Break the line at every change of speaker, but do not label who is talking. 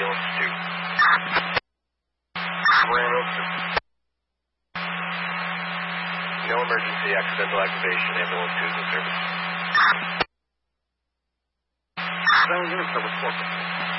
ambulance 2. Ambulance 2. No emergency, accidental activation, ambulance 2 is in service.
7 units, that was 4.